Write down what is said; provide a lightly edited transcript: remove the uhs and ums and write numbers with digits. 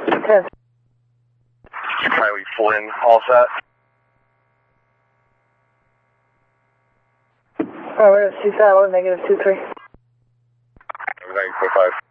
10. Highway Flynn, all set. Alright, we're at 2 Saddle, -23. 9.5.